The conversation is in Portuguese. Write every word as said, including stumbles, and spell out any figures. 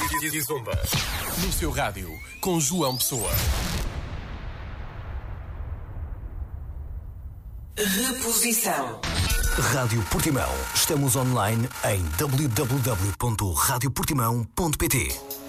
Kizomba. No seu rádio, com João Pessoa. Reposição. Rádio Portimão. Estamos online em w w w ponto rádio portimão ponto p t.